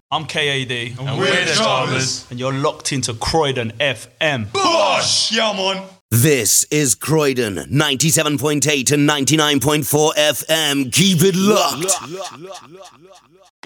I'm KAD. And we're the Chalmers. And you're locked into Croydon FM. Bosh! Yeah, man. This is Croydon, 97.8 and 99.4 FM. Keep it locked.